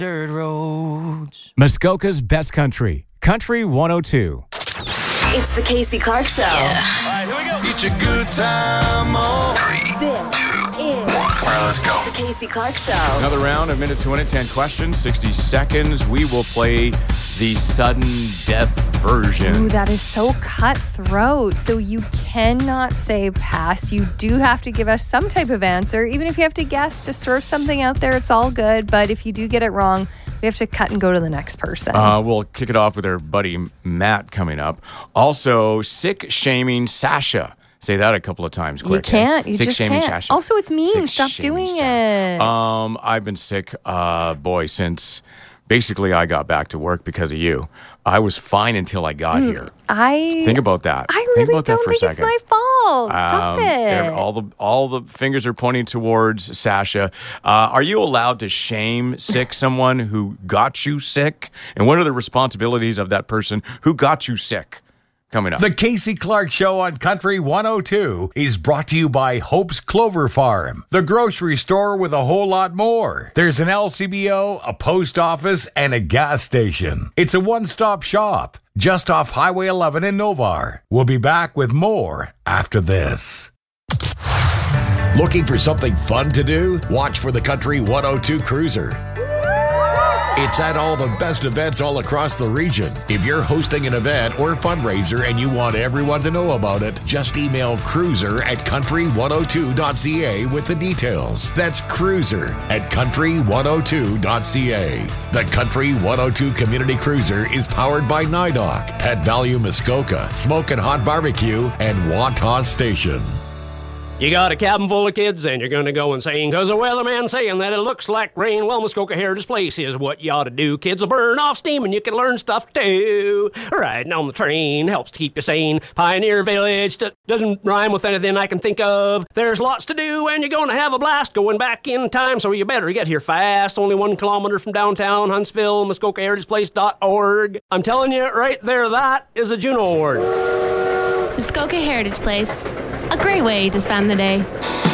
Dirt roads. Muskoka's best country. Country 102. It's the Casey Clark Show. All right, here we go. It's a good time. This is All right, let's go. the Casey Clark Show. Another round of minute to win it, 10 questions, 60 seconds. We will play the sudden death version. Ooh, that is so cutthroat. So you cannot say pass. You do have to give us some type of answer. Even if you have to guess, just throw something out there. It's all good. But if you do get it wrong, we have to cut and go to the next person. We'll kick it off with our buddy Matt coming up. Also, sick shaming Sasha. Say that a couple of times quick. You can't. You sick just shaming can't. Sasha. Also, it's mean. Sick Stop shaming doing Sasha. it. I've been sick, since basically I got back to work because of you. I was fine until I got here. Think about that. I Think really about that don't for a think it's second. my fault. Stop it. All the fingers are pointing towards Sasha. Are you allowed to shame sick someone who got you sick? And what are the responsibilities of that person who got you sick? Coming up. The Casey Clark Show on Country 102 is brought to you by Hope's Clover Farm, the grocery store with a whole lot more. There's an LCBO, a post office, and a gas station. It's a one-stop shop just off Highway 11 in Novar. We'll be back with more after this. Looking for something fun to do? Watch for the Country 102 Cruiser. It's at all the best events all across the region. If you're hosting an event or fundraiser and you want everyone to know about it, just email cruiser@country102.ca with the details. That's cruiser@country102.ca. The Country 102 Community Cruiser is powered by NIDOC, Pet Value Muskoka, Smoke and Hot Barbecue, and Wantagh Station. You got a cabin full of kids and you're going to go insane because the weatherman's saying that it looks like rain. Well, Muskoka Heritage Place is what you ought to do. Kids will burn off steam and you can learn stuff too. Riding on the train helps to keep you sane. Pioneer Village doesn't rhyme with anything I can think of. There's lots to do and you're going to have a blast going back in time, so you better get here fast. Only 1 kilometer from downtown Huntsville, MuskokaHeritagePlace.org. I'm telling you right there, that is a Juno Award. Muskoka Heritage Place. A great way to spend the day.